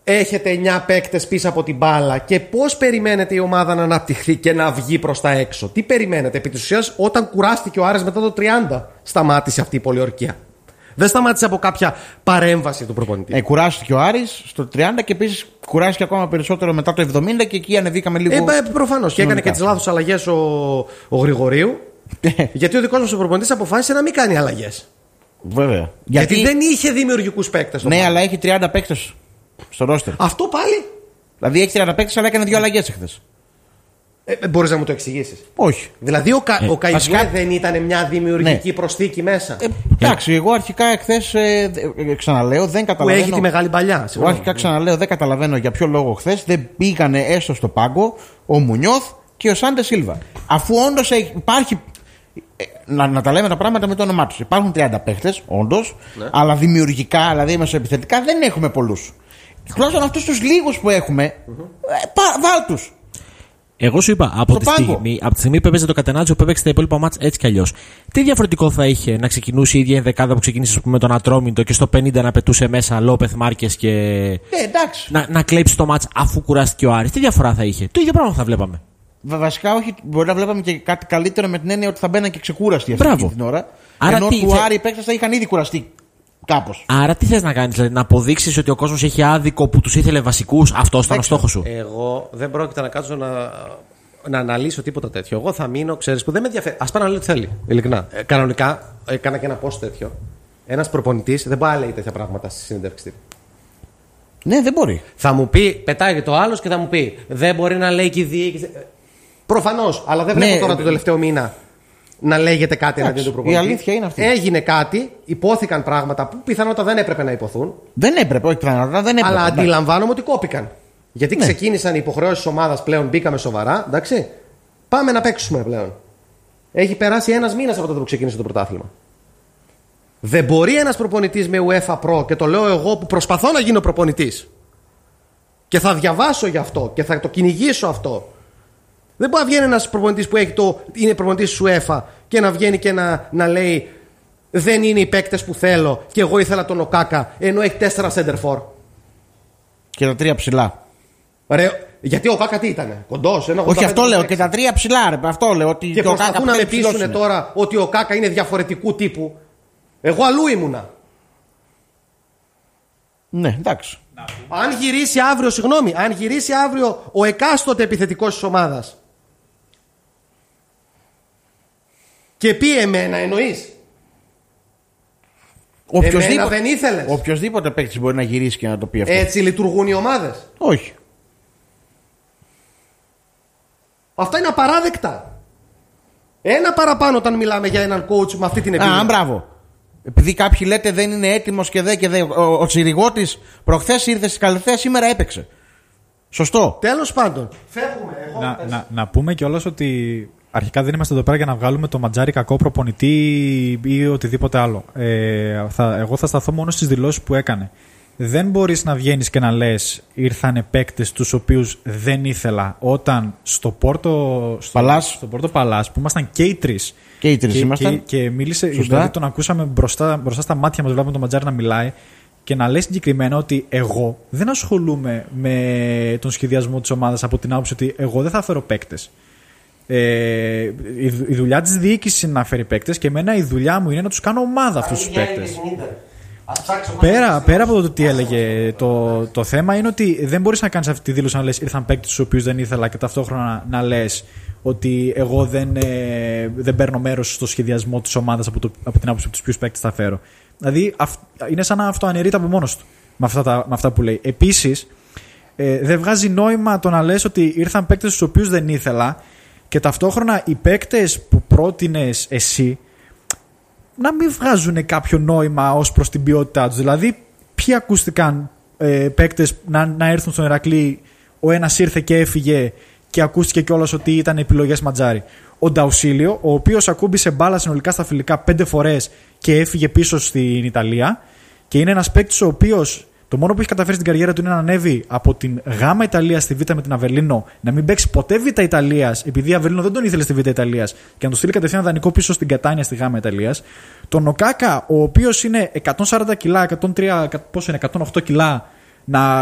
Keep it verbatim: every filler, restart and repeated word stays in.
έχετε εννιά παίκτες πίσω από την μπάλα και πώς περιμένετε η ομάδα να αναπτυχθεί και να βγει προς τα έξω? Τι περιμένετε? Επί της ουσίας, όταν κουράστηκε ο Άρης μετά το τριάντα, σταμάτησε αυτή η πολιορκία. Δεν σταμάτησε από κάποια παρέμβαση του προπονητή. Ε, κουράστηκε ο Άρης στο τριάντα και επίσης κουράστηκε ακόμα περισσότερο μετά το εβδομήντα και εκεί ανεβήκαμε λίγο. Ε, προφανώς. Και έκανε και τις λάθος αλλαγές ο, ο Γρηγορίου. Γιατί ο δικός μας ο προπονητής αποφάσισε να μην κάνει αλλαγές. Βέβαια. Γιατί, γιατί δεν είχε δημιουργικούς παίκτες. Ναι, αλλά έχει τριάντα παίκτες στο ρόστερ. Αυτό πάλι. Δηλαδή έχει τριάντα παίκτες, αλλά έκανε δύο αλλαγές εχθές. Ε, μπορείς να μου το εξηγήσεις? Όχι. Δηλαδή ο, Κα, ε, ο Καϊβούε βασικά... δεν ήταν μια δημιουργική ναι. προσθήκη μέσα? Ε, εντάξει, εγώ αρχικά εχθές ε, ε, ξαναλέω δεν καταλαβαίνω. Που έχει τη μεγάλη παλιά. Εγώ αρχικά ξαναλέω δεν καταλαβαίνω για ποιο λόγο χθες δεν πήγανε έστω στο πάγκο ο Μουνιώθ και ο Σάντε Σίλβα. Αφού όντως υπάρχει. Ε, να, να τα λέμε τα πράγματα με το όνομά τους. Υπάρχουν τριάντα παίχτες, όντως, ναι. αλλά δημιουργικά, δηλαδή μεσοεπιθετικά δεν έχουμε πολλούς. Τουλάχιστον αυτούς τους λίγους που έχουμε, mm-hmm. ε, πα, βάλ τους. Εγώ σου είπα, από τη, στιγμή, από τη στιγμή που έπαιζε το Κατενάτσιο που έπαιξε τα υπόλοιπα μάτς έτσι κι αλλιώς, τι διαφορετικό θα είχε να ξεκινούσε η ίδια η δεκάδα που ξεκίνησε με τον Ατρόμητο και στο πενήντα να πετούσε μέσα Λόπεθ, Μάρκες και. Ε, να, να κλέψει το μάτς αφού κουράστηκε ο Άρης? Τι διαφορά θα είχε? Το ίδιο πράγμα θα βλέπαμε. Βασικά, όχι, μπορεί να βλέπαμε και κάτι καλύτερο με την έννοια ότι θα μπαίναν και ξεκούραστοι αυτή την ώρα. Άρα ενώ τι, του θε... Άρη οι παίκτες θα είχαν ήδη κουραστεί κάπως. Άρα τι θες να κάνεις, δηλαδή να αποδείξεις ότι ο κόσμος έχει άδικο που τους ήθελε βασικούς? Αυτό ήταν ο στόχος σου? Εγώ δεν πρόκειται να κάτσω να, να αναλύσω τίποτα τέτοιο. Εγώ θα μείνω, ξέρεις, που δεν με ενδιαφέρει. Ας πάει να λέει τι θέλει. Ειλικρινά. Ε, κανονικά έκανα και ένα post τέτοιο. Ένας προπονητής δεν μπορεί να λέει τέτοια πράγματα στη συνέντευξη. Ναι, δεν μπορεί. Θα μου πει, πετάει το άλλο και θα μου πει, δεν μπορεί να λέει και η διοίκηση. Προφανώς, αλλά δεν βλέπω ναι, τώρα ε, τον τελευταίο μήνα να λέγεται κάτι εναντίον του προπονητή. Η αλήθεια είναι αυτή. Έγινε κάτι, υπόθηκαν πράγματα που πιθανότατα δεν έπρεπε να υποθούν. Δεν έπρεπε, όχι πιθανότατα δεν έπρεπε. Αλλά αντιλαμβάνομαι ότι κόπηκαν. Γιατί ναι. ξεκίνησαν οι υποχρεώσεις της ομάδας πλέον, μπήκαμε σοβαρά. Εντάξει. Πάμε να παίξουμε πλέον. Έχει περάσει ένας μήνας από τότε που ξεκίνησε το πρωτάθλημα. Δεν μπορεί ένας προπονητής με UEFA Pro, και το λέω εγώ που προσπαθώ να γίνω προπονητής και θα διαβάσω γι' αυτό και θα το κυνηγήσω αυτό. Δεν μπορεί να βγαίνει ένας προπονητής που έχει το, είναι προπονητής της UEFA και να βγαίνει και να, να λέει δεν είναι οι παίκτες που θέλω και εγώ ήθελα τον Οκάκα, ενώ έχει τέσσερα center for. Και τα τρία ψηλά. Ρε, γιατί ο Οκάκα τι ήταν, κοντός? Όχι, αυτό λέω, και τα τρία ψηλά, ρε, αυτό λέω. Ότι και προσπαθούν να με πείσουν τώρα ότι ο Οκάκα είναι διαφορετικού τύπου. Εγώ αλλού ήμουνα. Ναι, εντάξει. Αν γυρίσει αύριο, συγγνώμη, αν γυρίσει αύριο ο εκάστοτε επιθετικός της ομάδας και πει εμένα, εννοείς? Εμένα δεν ήθελες? Οποιοςδήποτε παίκτης μπορεί να γυρίσει και να το πει αυτό. Έτσι λειτουργούν οι ομάδες? Όχι. Αυτά είναι απαράδεκτα. Ένα παραπάνω όταν μιλάμε για έναν coach με αυτή την εμπειρία. Α, μπράβο. Επειδή κάποιοι λέτε δεν είναι έτοιμος και δε και δε. Ο, ο Τσιριγώτης προχθές ήρθε στις Καλυθέας, σήμερα έπαιξε. Σωστό. Τέλος πάντων. Φεύγουμε. Εγώ να, να, να πούμε κιόλας ότι αρχικά δεν είμαστε εδώ πέρα για να βγάλουμε το Ματζάρι κακό προπονητή ή οτιδήποτε άλλο. Ε, θα, εγώ θα σταθώ μόνο στις δηλώσεις που έκανε. Δεν μπορείς να βγαίνεις και να λες ήρθανε παίκτες τους οποίους δεν ήθελα, όταν στο Πόρτο στο, Παλάς, στο Πόρτο Παλάς που ήμασταν και οι τρεις και, οι τρεις και, και, και μίλησε, δηλαδή τον ακούσαμε μπροστά, μπροστά στα μάτια μας, βλέπουμε τον Ματζάρι να μιλάει και να λέει συγκεκριμένα ότι εγώ δεν ασχολούμαι με τον σχεδιασμό της ομάδας από την άποψη ότι εγώ δεν θα φέρω παίκτες. Ε, η, η δουλειά της διοίκησης είναι να φέρει παίκτες και εμένα η δουλειά μου είναι να τους κάνω ομάδα αυτούς τους παίκτες. Πέρα, πέρα από το τι έλεγε, το, το θέμα είναι ότι δεν μπορείς να κάνεις αυτή τη δήλωση να λες ήρθαν παίκτες τους οποίους δεν ήθελα και ταυτόχρονα να λες ότι εγώ δεν, ε, δεν παίρνω μέρος στο σχεδιασμό της ομάδας από, το, από την άποψη από τους ποιους παίκτες θα φέρω. Δηλαδή αυ, είναι σαν να αυτοαναιρείται από μόνος του με αυτά, τα, με αυτά που λέει. Επίσης, ε, δεν βγάζει νόημα το να λες ότι ήρθαν παίκτες τους οποίους δεν ήθελα και ταυτόχρονα οι παίκτες που πρότεινες εσύ να μην βγάζουν κάποιο νόημα ως προς την ποιότητά τους. Δηλαδή, ποιοι ακούστηκαν ε, παίκτες να, να έρθουν στον Ηρακλή, ο ένας ήρθε και έφυγε και ακούστηκε κιόλας ότι ήταν επιλογές Ματζάρι. Ο Νταουσίλιο, ο οποίος ακούμπησε μπάλα συνολικά στα φιλικά πέντε φορές και έφυγε πίσω στην Ιταλία, και είναι ένας παίκτης ο οποίος το μόνο που έχει καταφέρει στην καριέρα του είναι να ανέβει από την Γ' Ιταλία στη Β' με την Αβερλίνο, να μην παίξει ποτέ Β' Ιταλίας, επειδή η Αβερλίνο δεν τον ήθελε στη Β' Ιταλίας, και να τον στείλει κατευθείαν δανεικό πίσω στην Κατάνια στη Γ' Ιταλίας. Τον Οκάκα, ο οποίος είναι εκατόν σαράντα κιλά, εκατόν τρία, πόσο είναι, εκατόν οκτώ κιλά, να